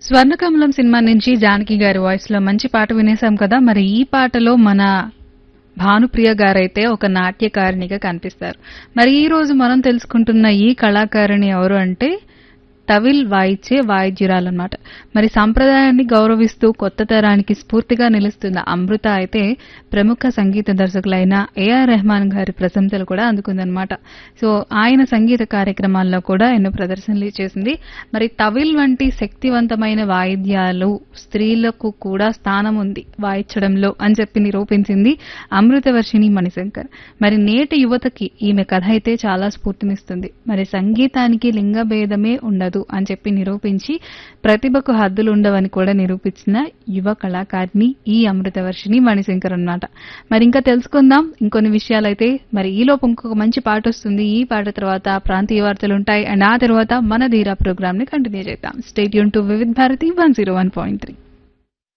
స్వర్ణకమలం cinema నుంచి జానకి గారి voice లో మంచి పాట వినేశాం కదా. మరి ఈ పాటలో మన భానుప్రియ గారైతే ఒక నాట్యకారిణిగా కనిపిస్తారు. మరి ఈ రోజు మనం తెలుసుకుంటున్న ఈ కళాకారిణి ఎవరు అంటే తవిల్ వాయిచ్చే వాయిద్యురాలన్నమాట. మరి సంప్రదాయాన్ని గౌరవిస్తూ కొత్త తరానికి స్ఫూర్తిగా నిలుస్తున్న అమృత అయితే ప్రముఖ సంగీత దర్శకులైన ఏఆర్ రెహమాన్ గారి ప్రశంసలు కూడా అందుకుందనమాట. సో ఆయన సంగీత కార్యక్రమాల్లో కూడా ఎన్నో ప్రదర్శనలు చేసింది. మరి తవిల్ వంటి శక్తివంతమైన వాయిద్యాలు స్త్రీలకు కూడా స్థానం ఉంది వాయించడంలో అని చెప్పి నిరూపించింది అమృతవర్షిణి మణిశంకర్. మరి నేటి యువతకి ఈమె కథ అయితే చాలా స్ఫూర్తినిస్తుంది. మరి సంగీతానికి లింగ భేదమే ఉండదు అని చెప్పి నిరూపించి ప్రతిభకు హద్దులుండవని కూడా నిరూపించిన యువ కళాకారిణి ఈ అమృతవర్షిణి మణిశంకర్ అన్నమాట. మరి ఇంకా తెలుసుకుందాం ఇంకొన్ని విషయాలైతే. మరి ఈలోపు ఇంకొక మంచి పాట వస్తుంది. ఈ పాట తర్వాత ప్రాంతీయ వార్తలు ఉంటాయి. అండ్ ఆ తర్వాత మన ధీరా ప్రోగ్రామ్ ని కంటిన్యూ చేద్దాం. Stay tune to Vividh Bharati 101.3.